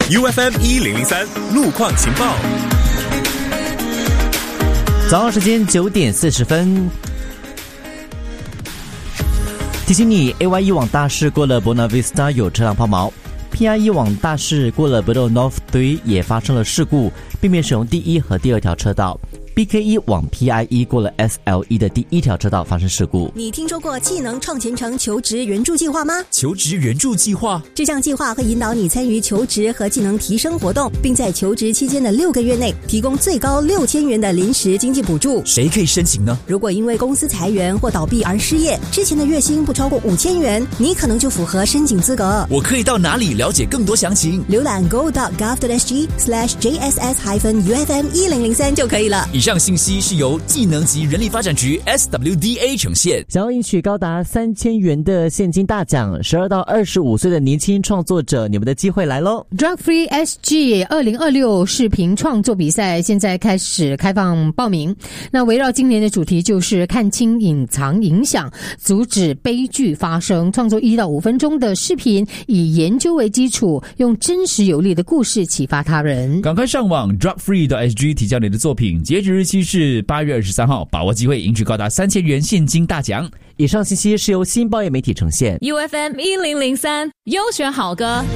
UFM 1003路况情报。 早上时间9点40分。提醒你 ，AY1 往大市过了 Buona Vista 有车辆抛锚 ，PI1 往大市过了 Bedok North 3也发生了事故，避免使用第一和第二条车道。BK1 往 PI1 过了 SL1 的第一条车道发生事故。 你听说过技能创前程求职援助计划吗？ 求职援助计划， 这项计划会引导你参与求职和技能提升活动，并在求职期间的6个月内提供最高6000元的临时经济补助。 谁可以申请呢？ 如果因为公司裁员或倒闭而失业，之前的月薪不超过5000元，你可能就符合申请资格。 我可以到哪里了解更多详情？ 浏览 go.gov.sg/JSS-UFM1003 就可以了。 以上信息是由技能及人力发展局 SWDA 呈现。 想要赢取高达3000元的现金大奖，12到25岁的年轻创作者，你们的机会来咯。 Drug Free SG 2026视频创作比赛现在开始开放报名。那围绕今年的主题就是看清隐藏影响，阻止悲剧发生，创作1到5分钟的视频，以研究为基础，用真实有力的故事启发他人。 赶快上网 drugfree.sg 提交你的作品，截止日期是8月23号，把握机会赢取高达3000元现金大奖。 以上信息是由新报业媒体呈现。 UFM 1003优选好歌。